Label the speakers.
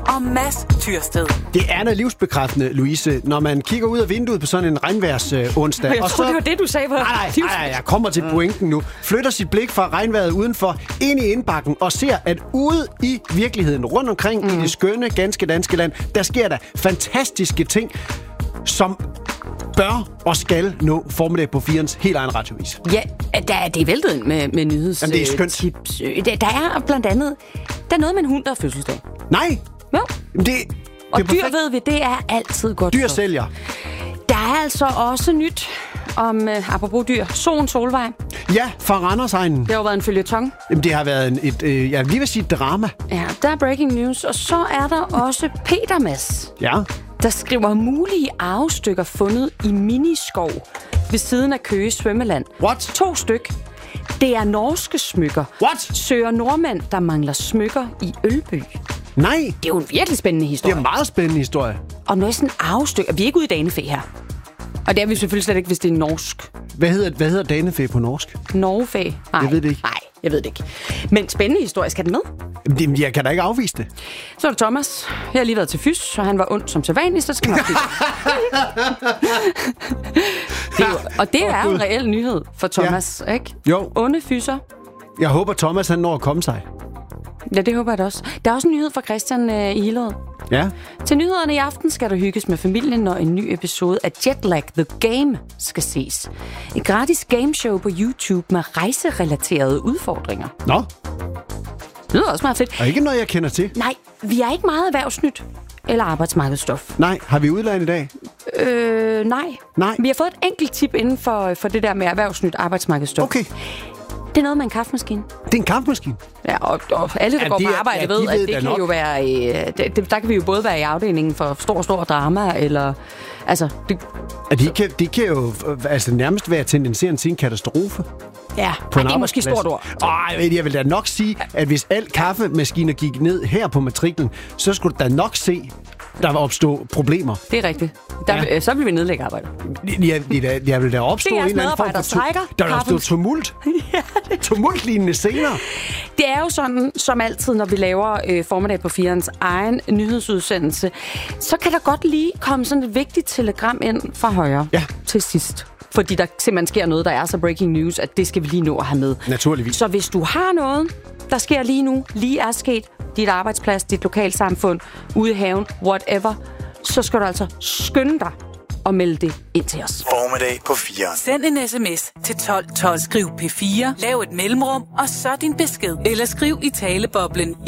Speaker 1: og Mads Tyrsted.
Speaker 2: Det er noget livsbekræftende, Louise, når man kigger ud af vinduet på sådan en regnværsonsdag.
Speaker 3: Jeg tror, det var det, du sagde.
Speaker 2: Nej, jeg kommer til pointen nu. Flytter sit blik fra regnvejret udenfor ind i indbakken og ser, at ude i virkeligheden, rundt omkring i det skønne, ganske danske land, der sker der fantastiske ting, som bør og skal nå formiddag på 4'ens helt egen radiovis.
Speaker 3: Ja, det er væltet ind med nyhedstips.
Speaker 2: Jamen, det er skønt.
Speaker 3: Der er blandt andet, der er noget med en hund, der er fødselsdag.
Speaker 2: Nej!
Speaker 3: Jo. Og dyr,
Speaker 2: perfekt.
Speaker 3: ved vi, det er altid godt.
Speaker 2: Dyr sælger.
Speaker 3: Der er altså også nyt om, apropos dyr, Solvej.
Speaker 2: Ja, fra Randersegnen.
Speaker 3: Det har jo været en føljeton.
Speaker 2: Jamen, det har været jeg vil lige vil sige drama.
Speaker 3: Ja, der er breaking news. Og så er der også Peter Mads,
Speaker 2: Ja.
Speaker 3: der skriver mulige arvestykker fundet i miniskov ved siden af Køge Svømmeland.
Speaker 2: What?
Speaker 3: 2 styk. Det er norske smykker.
Speaker 2: What?
Speaker 3: Søger nordmand, der mangler smykker i Ølby.
Speaker 2: Nej,
Speaker 3: Det er jo en virkelig spændende
Speaker 2: det
Speaker 3: historie.
Speaker 2: er en meget spændende historie.
Speaker 3: Og noget sådan arvestykker. Vi er ikke ude i danefæ her. Og det er vi selvfølgelig slet ikke, hvis det er norsk.
Speaker 2: Hvad hedder danefæ på norsk?
Speaker 3: Norgefæ? Nej.
Speaker 2: Jeg ved det ikke.
Speaker 3: Nej, jeg ved det ikke. Men spændende historie. Skal den med?
Speaker 2: Jamen, jeg kan da ikke afvise det.
Speaker 3: Så er det Thomas. Jeg har lige været til fys, så han var ond som sædvanligt, så skal man kigge. Det er jo en reel nyhed for Thomas, ikke?
Speaker 2: Jo.
Speaker 3: Onde fyser.
Speaker 2: Jeg håber, Thomas han når at komme sig.
Speaker 3: Ja, det håber jeg da også. Der er også en nyhed fra Christian i Hillerød.
Speaker 2: Ja.
Speaker 3: Til nyhederne i aften skal der hygges med familien, når en ny episode af Jetlag The Game skal ses. Et gratis gameshow på YouTube med rejserelaterede udfordringer.
Speaker 2: Nå,
Speaker 3: Det lyder også meget fedt.
Speaker 2: og ikke noget, jeg kender til.
Speaker 3: Nej, vi er ikke meget erhvervsnyt eller arbejdsmarkedsstof.
Speaker 2: Nej, har vi udland i dag?
Speaker 3: Nej. Vi har fået et enkelt tip inden for det der med erhvervsnyt arbejdsmarkedsstof.
Speaker 2: Okay,
Speaker 3: Det er noget med en kaffemaskine.
Speaker 2: det er en kampmaskine.
Speaker 3: Ja, og alle, der går på arbejde, ved, at det kan
Speaker 2: nok.
Speaker 3: jo være... der kan vi jo både være i afdelingen for stor drama, eller... Altså,
Speaker 2: De kan jo nærmest være tendenserende til en katastrofe.
Speaker 3: ja,
Speaker 2: På en
Speaker 3: det er måske et stort ord.
Speaker 2: Jeg vil da nok sige, at hvis alle kaffemaskiner gik ned her på matriklen, så skulle du da nok se, der vil opstå problemer.
Speaker 3: Det er rigtigt. Så vil vi nedlægge arbejdet.
Speaker 2: Jeg vil da opstå
Speaker 3: Det er
Speaker 2: en eller anden form
Speaker 3: medarbejdere trækker
Speaker 2: der vil opstå
Speaker 3: kaffen.
Speaker 2: tumult. Tumultlignende scener.
Speaker 3: Det er jo sådan, som altid, når vi laver formiddag på 4'ens egen nyhedsudsendelse, så kan der godt lige komme sådan et vigtigt telegram ind fra højre til sidst. Fordi der simpelthen sker noget, der er så breaking news, at det skal vi lige nå at have med.
Speaker 2: Naturligvis.
Speaker 3: Så hvis du har noget, der sker lige nu, lige er sket, dit arbejdsplads, dit lokalsamfund, ude i haven, whatever, så skal du altså skynde dig og melde det ind til os.
Speaker 4: Formiddag på 4'eren.
Speaker 1: Send en sms til 1212. Skriv P4, lav et mellemrum, og så din besked. Eller skriv i taleboblen